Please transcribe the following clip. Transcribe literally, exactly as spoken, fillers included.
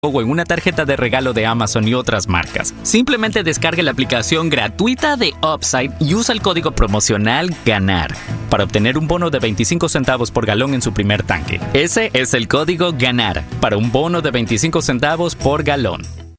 o en una tarjeta de regalo de Amazon y otras marcas. Simplemente descargue la aplicación gratuita de Upside y usa el código promocional GANAR para obtener un bono de veinticinco centavos por galón en su primer tanque. Ese es el código GANAR para un bono de veinticinco centavos por galón.